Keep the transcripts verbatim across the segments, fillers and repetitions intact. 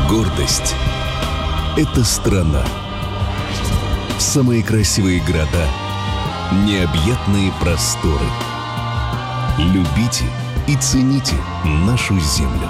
Гордость – это страна. Самые красивые города, необъятные просторы. Любите и цените нашу землю.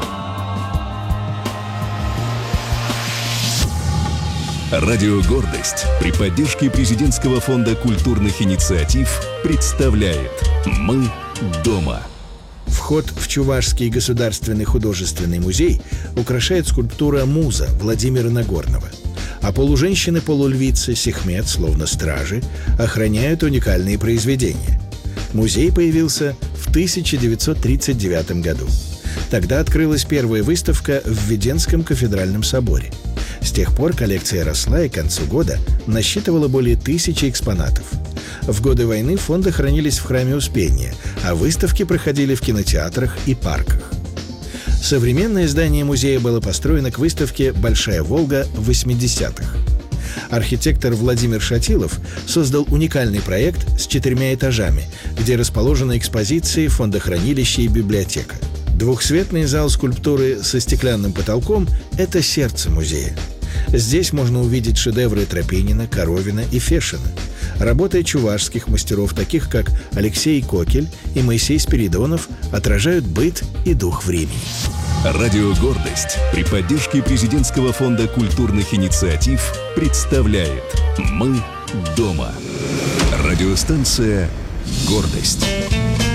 Радио «Гордость» при поддержке Президентского фонда культурных инициатив представляет «Мы дома». Вход в Чувашский государственный художественный музей украшает скульптура «Муза» Владимира Нагорного. А полуженщины-полульвицы Сехмет, словно стражи, охраняют уникальные произведения. Музей появился в тысяча девятьсот тридцать девятом году. Тогда открылась первая выставка в Введенском кафедральном соборе. С тех пор коллекция росла и к концу года насчитывала более тысячи экспонатов. В годы войны фонды хранились в храме Успения, а выставки проходили в кинотеатрах и парках. Современное здание музея было построено к выставке «Большая Волга» в восьмидесятых. Архитектор Владимир Шатилов создал уникальный проект с четырьмя этажами, где расположены экспозиции, фондохранилище и библиотека. Двухсветный зал скульптуры со стеклянным потолком – это сердце музея. Здесь можно увидеть шедевры Тропинина, Коровина и Фешина, работы чувашских мастеров, таких как Алексей Кокель и Моисей Спиридонов, отражают быт и дух времени. Радио «Гордость» при поддержке Президентского фонда культурных инициатив представляет «Мы дома». Радиостанция «Гордость».